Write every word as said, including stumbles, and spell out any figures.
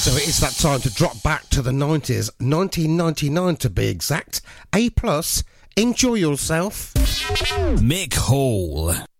So it's that time to drop back to the nineties, nineteen ninety-nine to be exact. A plus, enjoy yourself. Mick Hall.